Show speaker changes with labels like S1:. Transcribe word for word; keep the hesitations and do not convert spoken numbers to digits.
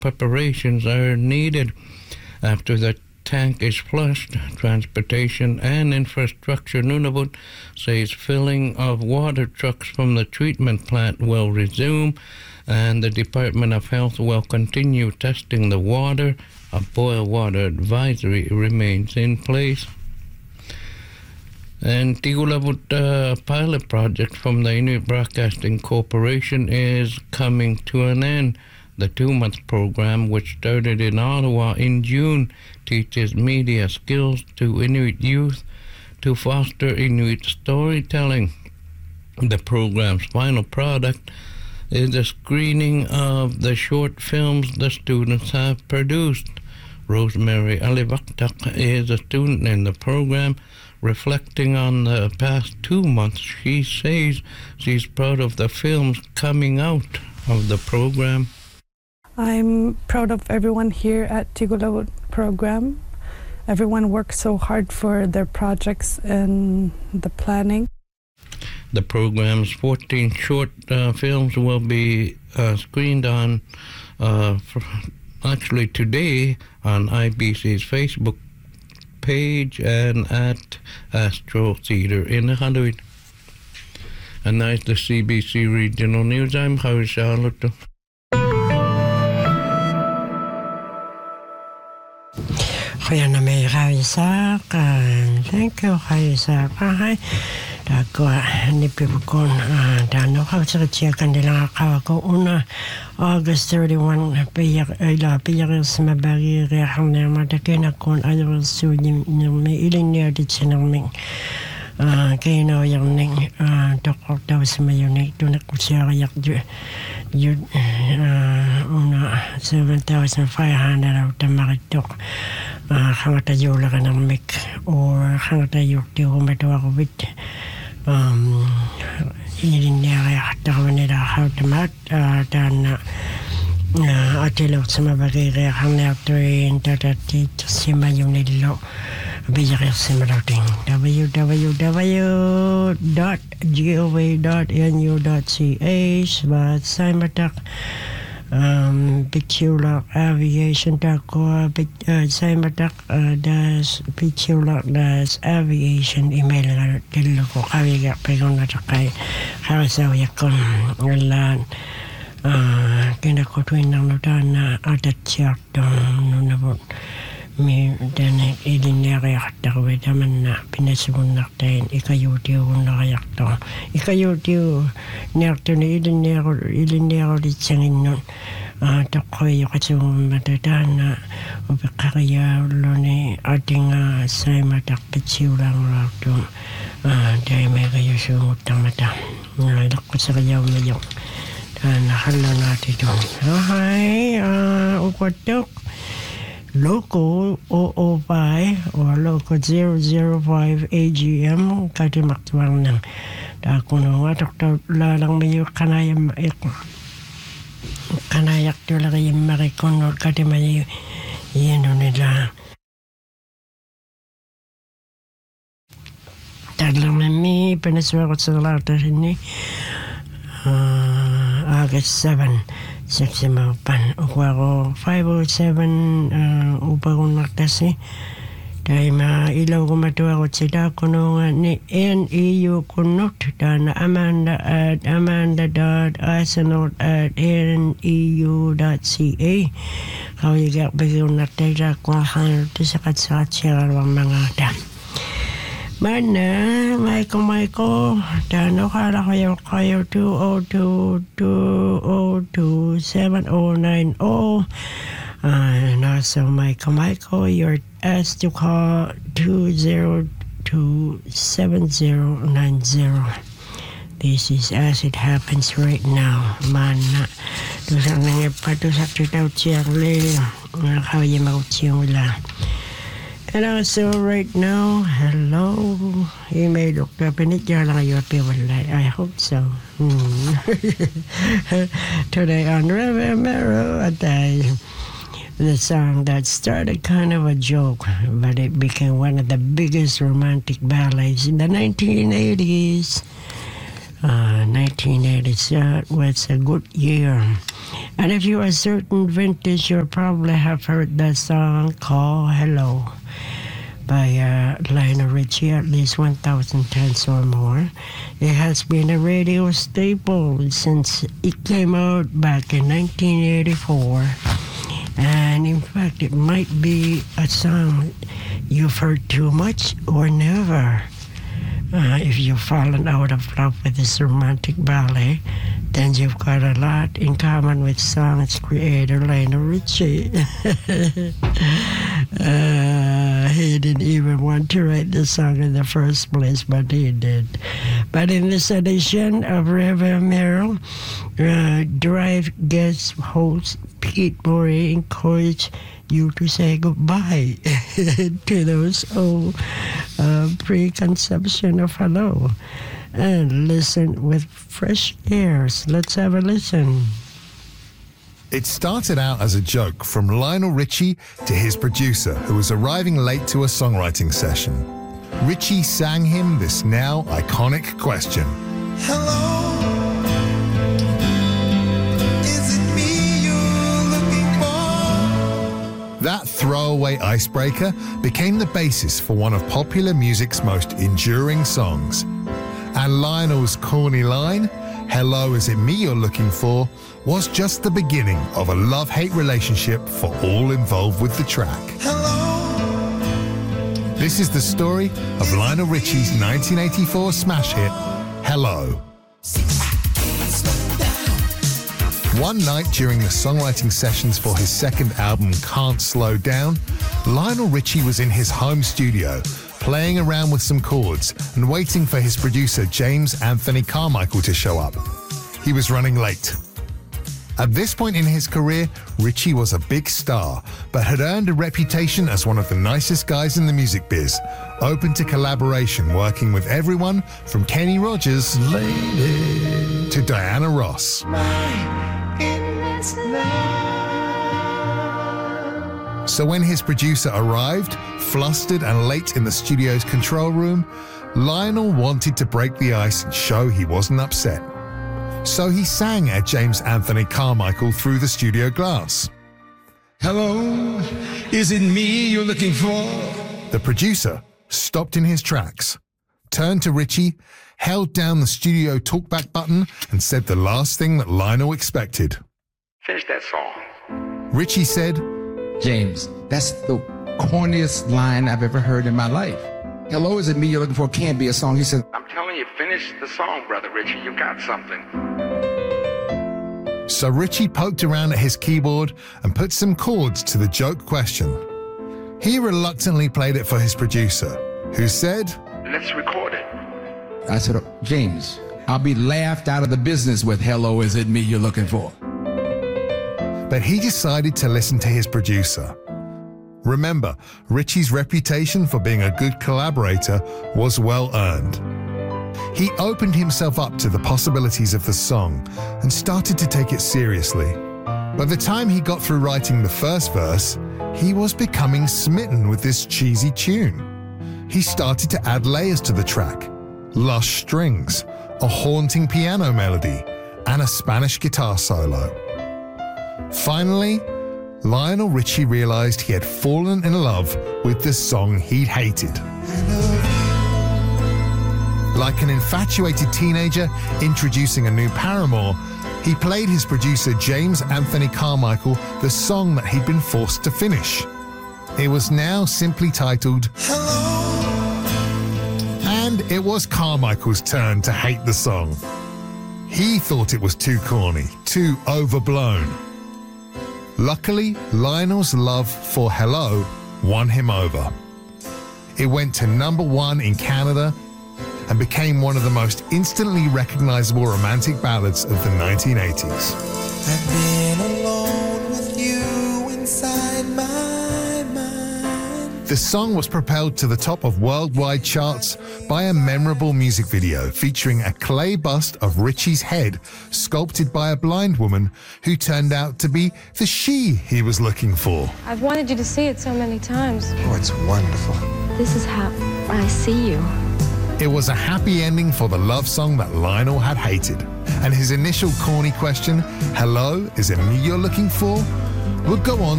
S1: preparations are needed. After the tank is flushed, transportation and infrastructure Nunavut says filling of water trucks from the treatment plant will resume, and the Department of Health will continue testing the water. A boil water advisory remains in place. And Tigulavut uh, pilot project from the Inuit Broadcasting Corporation is coming to an end. The two-month program, which started in Ottawa in June, teaches media skills to Inuit youth to foster Inuit storytelling. The program's final product is a screening of the short films the students have produced. Rosemary Alivaktak is a student in the program. Reflecting on the past two months, she says she's proud of the films coming out of the program.
S2: I'm proud of everyone here at Tigulavut program. Everyone works so hard for their projects and the planning.
S1: The program's fourteen short uh, films will be uh, screened on, uh, for, actually today, on I B C's Facebook page and at Astro Theatre in Haluit. And that's the C B C Regional News. I'm Howie Charlotte.
S3: Kaya may Kaisak, thank you Kaisak. Hi, Dako Nipipukon, Dano Hausakia Candela Kawako Una, August thirty-first, Pia Piaris Mabari, Rehamna, Matakena Con, other Sudim, Ilin near the Chinaming. Kano Young, Doctor Dawes Mayonic, Dunakusia Yak, you Una seven thousand five hundred out the Maritok. Hangata yola ka ng mic or hangata yok di umatawagawit um iliniyari akta ka nila hautamat dan atilo sa mabagiri hang natin tatati sima yung nilo bijak sima dating w w w dot gov dot n u dot c h but simatak Um, Pictula Aviation Dako Saimatak das Pictula das Aviation email na dilo ko kawiga pegon na takay karasaw yakon ngalan kinakotwin ng lutan na atat siyak doon nunabot mi dana ilinere aktawe daman na pinasibun naktain ikayuti un nakayakto ikayuti nerto ni ilinero ilinero di tsangin nun takoy kasum matatan ubikariya lo ni ating say matakpitsiw lang rakto dahil may kayo sumutang mata lakot sa kayaw na yung nakala natin doon okay ukwatok Loco zero zero five or Loco zero zero five A G M katimaktuang ng dakuno watak daw lalang mayo kanayam kanayak to lagi marikon or katimayo yun nila taglang nami pinaswakot sa lata ni August seventh Seksi mapan ukwaro five oh seven upa kong naktasi dahil mailaw ko matuwa ko sila kuno nga ni N E U kunot na Amanda at amanda dot arsenal at n e u dot c a kawigak bagyo naktay kung hanot sa katsakat siya ang mga dam Mana, Michael, Michael, Dano Kala kayo kayo two oh two two oh two seven oh nine oh. And also, Michael, Michael, you're asked to call two oh two seven oh nine oh. This is as it happens right now. Mana, tusang nangyapatusak tutaw siya kuli, nakawaya makutsiyong lang. And also right now, hello, email Doctor Pinitya lang kayo piwalay. I hope so. Hmm. Today on Revemero, the song that started kind of a joke, but it became one of the biggest romantic ballads in the nineteen eighties. Uh, nineteen eighties uh, was a good year. And if you're a certain vintage, you'll probably have heard that song called Hello by uh, Lionel Richie at least one thousand times or more. It has been a radio staple since it came out back in nineteen eighty-four. And in fact, it might be a song you've heard too much or never. Uh, if you've fallen out of love with this romantic ballet, then you've got a lot in common with song's creator, Lionel Richie. uh, he didn't even want to write the song in the first place, but he did. But in this edition of River Merrill, uh, Drive guest host Pete Morey encouraged you to say goodbye to those old uh, preconception of hello and listen with fresh ears. Let's have a listen.
S4: It started out as a joke from Lionel Richie to his producer, who was arriving late to a songwriting session. Richie sang him this now iconic question.
S5: Hello, is it me you're looking for?
S4: That throwaway icebreaker became the basis for one of popular music's most enduring songs. And Lionel's corny line, "Hello, is it me you're looking for?" was just the beginning of a love-hate relationship for all involved with the track.
S5: Hello.
S4: This is the story of Lionel Richie's nineteen eighty-four smash hit, Hello. One night during the songwriting sessions for his second album, Can't Slow Down, Lionel Richie was in his home studio, playing around with some chords and waiting for his producer, James Anthony Carmichael, to show up. He was running late. At this point in his career, Richie was a big star, but had earned a reputation as one of the nicest guys in the music biz, open to collaboration, working with everyone from Kenny Rogers Lady to Diana Ross. So when his producer arrived, flustered and late in the studio's control room, Lionel wanted to break the ice and show he wasn't upset. So he sang at James Anthony Carmichael through the studio glass.
S5: Hello, is it me you're looking for?
S4: The producer stopped in his tracks, turned to Richie, held down the studio talkback button, and said the last thing that Lionel expected.
S6: Finish that song.
S4: Richie said,
S7: James, that's the corniest line I've ever heard in my life. Hello, is it me you're looking for? Can't be a song. He said,
S6: I'm telling you, finish the song, Brother Richie. You got something.
S4: So Richie poked around at his keyboard and put some chords to the joke question. He reluctantly played it for his producer, who said,
S6: Let's record it.
S7: I said, James, I'll be laughed out of the business with hello, is it me you're looking for?
S4: But he decided to listen to his producer. Remember, Richie's reputation for being a good collaborator was well earned. He opened himself up to the possibilities of the song and started to take it seriously. By the time he got through writing the first verse, he was becoming smitten with this cheesy tune. He started to add layers to the track, lush strings, a haunting piano melody, and a Spanish guitar solo. Finally, Lionel Richie realized he had fallen in love with the song he'd hated. Like an infatuated teenager introducing a new paramour, he played his producer James Anthony Carmichael the song that he'd been forced to finish. It was now simply titled Hello. And it was Carmichael's turn to hate the song. He thought it was too corny, too overblown. Luckily, Lionel's love for Hello won him over. It went to number one in Canada and became one of the most instantly recognizable romantic ballads of the nineteen eighties.
S5: I've been alone with you inside my mind.
S4: The song was propelled to the top of worldwide charts by a memorable music video featuring a clay bust of Richie's head sculpted by a blind woman who turned out to be the she he was looking for.
S8: I've wanted you to see it so many times.
S5: Oh, it's wonderful.
S8: This is how I see you.
S4: It was a happy ending for the love song that Lionel had hated, and his initial corny question, hello, is it me you're looking for, would go on